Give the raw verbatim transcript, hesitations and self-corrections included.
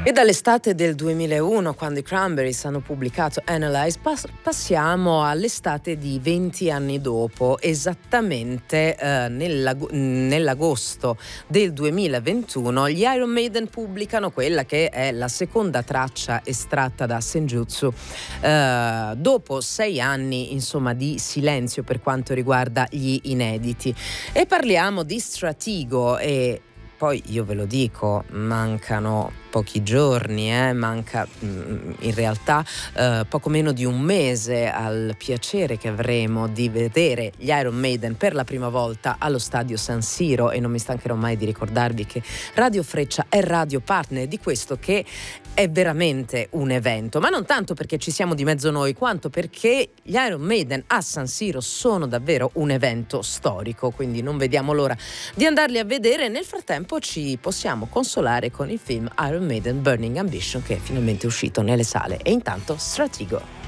E dall'estate del duemilauno, quando i Cranberries hanno pubblicato Analyze, pass- passiamo all'estate di venti anni dopo, esattamente eh, nell'ag- nell'agosto del duemilaventuno, gli Iron Maiden pubblicano quella che è la seconda traccia estratta da Senjutsu, eh, dopo sei anni insomma di silenzio per quanto riguarda gli inediti. E parliamo di Stratigo, e poi io ve lo dico, mancano pochi giorni, eh, manca mh, in realtà eh, poco meno di un mese al piacere che avremo di vedere gli Iron Maiden per la prima volta allo stadio San Siro, e non mi stancherò mai di ricordarvi che Radio Freccia è radio partner di questo, che è veramente un evento, ma non tanto perché ci siamo di mezzo noi, quanto perché gli Iron Maiden a San Siro sono davvero un evento storico, quindi non vediamo l'ora di andarli a vedere. Nel frattempo ci possiamo consolare con il film Iron Maiden Burning Ambition, che è finalmente uscito nelle sale. E intanto Stratigo.